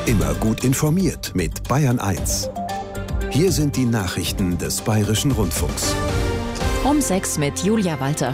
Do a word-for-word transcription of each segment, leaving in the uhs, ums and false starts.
Immer gut informiert mit Bayern eins. Hier sind die Nachrichten des Bayerischen Rundfunks. Um sechs mit Julia Walter.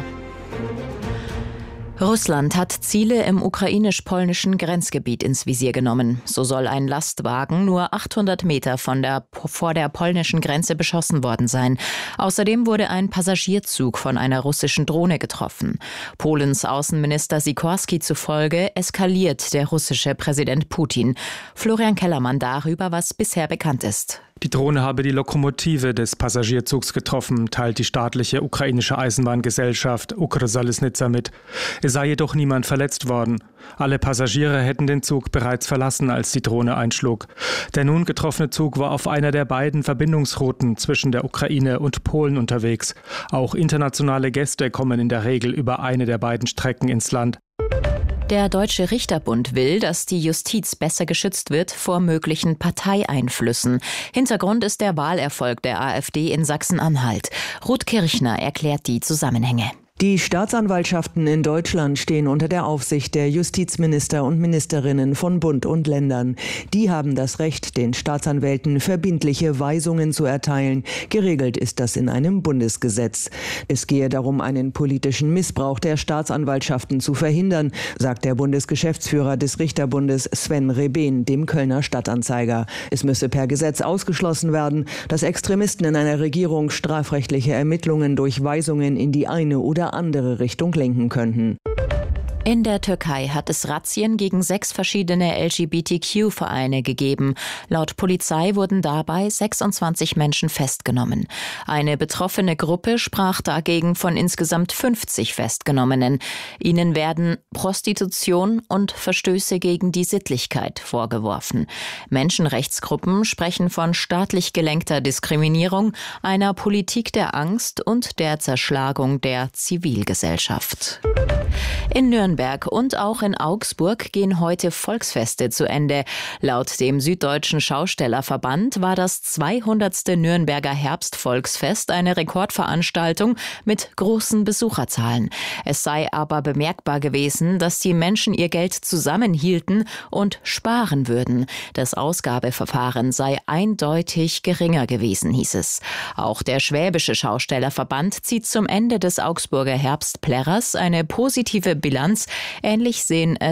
Russland hat Ziele im ukrainisch-polnischen Grenzgebiet ins Visier genommen. So soll ein Lastwagen nur achthundert Meter von der, vor der polnischen Grenze beschossen worden sein. Außerdem wurde ein Passagierzug von einer russischen Drohne getroffen. Polens Außenminister Sikorski zufolge eskaliert der russische Präsident Putin. Florian Kellermann darüber, was bisher bekannt ist. Die Drohne habe die Lokomotive des Passagierzugs getroffen, teilt die staatliche ukrainische Eisenbahngesellschaft Ukrsalisnytsa mit. Es sei jedoch niemand verletzt worden. Alle Passagiere hätten den Zug bereits verlassen, als die Drohne einschlug. Der nun getroffene Zug war auf einer der beiden Verbindungsrouten zwischen der Ukraine und Polen unterwegs. Auch internationale Gäste kommen in der Regel über eine der beiden Strecken ins Land. Der Deutsche Richterbund will, dass die Justiz besser geschützt wird vor möglichen Parteieinflüssen. Hintergrund ist der Wahlerfolg der AfD in Sachsen-Anhalt. Ruth Kirchner erklärt die Zusammenhänge. Die Staatsanwaltschaften in Deutschland stehen unter der Aufsicht der Justizminister und Ministerinnen von Bund und Ländern. Die haben das Recht, den Staatsanwälten verbindliche Weisungen zu erteilen. Geregelt ist das in einem Bundesgesetz. Es gehe darum, einen politischen Missbrauch der Staatsanwaltschaften zu verhindern, sagt der Bundesgeschäftsführer des Richterbundes Sven Reben dem Kölner Stadtanzeiger. Es müsse per Gesetz ausgeschlossen werden, dass Extremisten in einer Regierung strafrechtliche Ermittlungen durch Weisungen in die eine oder andere Richtung lenken könnten. In der Türkei hat es Razzien gegen sechs verschiedene L G B T Q-Vereine gegeben. Laut Polizei wurden dabei sechsundzwanzig Menschen festgenommen. Eine betroffene Gruppe sprach dagegen von insgesamt fünfzig Festgenommenen. Ihnen werden Prostitution und Verstöße gegen die Sittlichkeit vorgeworfen. Menschenrechtsgruppen sprechen von staatlich gelenkter Diskriminierung, einer Politik der Angst und der Zerschlagung der Zivilgesellschaft. In Nürnberg und auch in Augsburg gehen heute Volksfeste zu Ende. Laut dem Süddeutschen Schaustellerverband war das zweihundertste Nürnberger Herbstvolksfest eine Rekordveranstaltung mit großen Besucherzahlen. Es sei aber bemerkbar gewesen, dass die Menschen ihr Geld zusammenhielten und sparen würden. Das Ausgabeverfahren sei eindeutig geringer gewesen, hieß es. Auch der Schwäbische Schaustellerverband zieht zum Ende des Augsburger Herbstplärrers eine positive Bilanz. Ähnlich sehen es